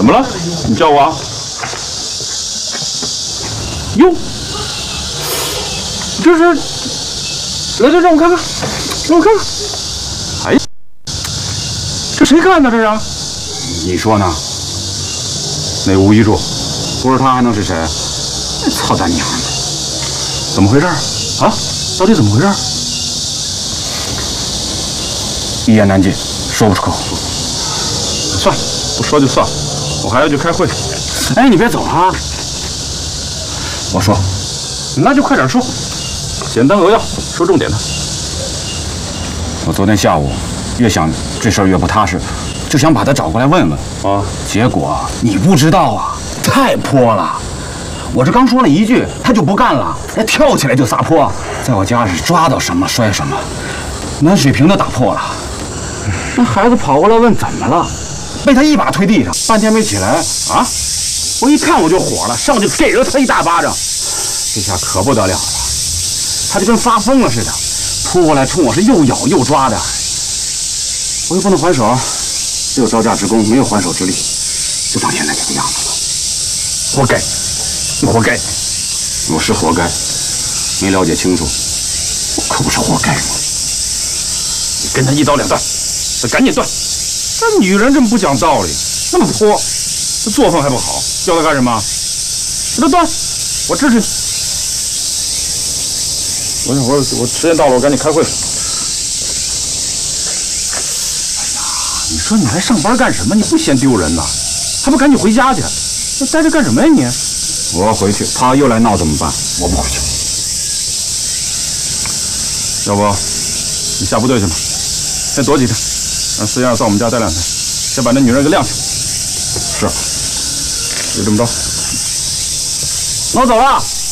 怎么了？你叫我啊？哟，这是，来，让我看看，让我看看。哎呀，这谁干的？这是？ 你说呢？那吴一柱，不是他还能是谁？操他娘的！ 怎么回事啊？到底怎么回事？ 一言难尽，说不出口。 算了，不说就算了，我还要去开会。 哎，你别走啊！我说， 那就快点说，简单扼要，说重点的。 我昨天下午越想这事儿越不踏实，就想把他找过来问问啊。结果你不知道啊，太泼了。我这刚说了一句，他就不干了，跳起来就撒泼，在我家是抓到什么摔什么，暖水瓶都打破了。那孩子跑过来问怎么了，被他一把推地上，半天没起来啊！我一看我就火了，上去给了他一大巴掌，这下可不得了了，他就跟发疯了似的，扑过来冲我是又咬又抓的，我又不能还手，只有招架之功，没有还手之力，就当现在这个样子了。活该，你活该，我是活该，没了解清楚，我可不是活该吗？ 你跟他一刀两断，得赶紧断。这女人这么不讲道理，那么泼，这作风还不好，叫他干什么？给他断，我支持你。我时间到了，我赶紧开会。哎呀，你说你来上班干什么？你不嫌丢人呐？还不赶紧回家去？那待着干什么呀你？ 我要回去，他又来闹怎么办？我不回去。 要不你下部队去吧，先躲几天，让四燕到我们家待2天，先把那女人给晾起来。 是， 就这么着。 那我走了。